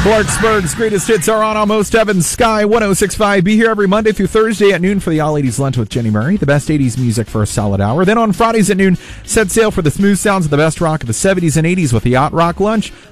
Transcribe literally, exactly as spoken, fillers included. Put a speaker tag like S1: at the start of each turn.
S1: Clarksburg's greatest hits are on Almost Heaven's Sky one oh six point five. Be here every Monday through Thursday at noon for the All Ladies Lunch with Jenny Murray, the best eighties music for a solid hour. Then on Fridays at noon, set sail for the smooth sounds of the best rock of the seventies and eighties with the Yacht Rock Lunch.